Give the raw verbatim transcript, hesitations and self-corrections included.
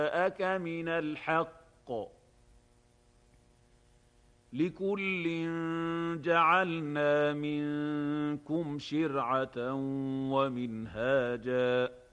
جاءك من الحق لكل جعلنا منكم شرعة ومنهاجا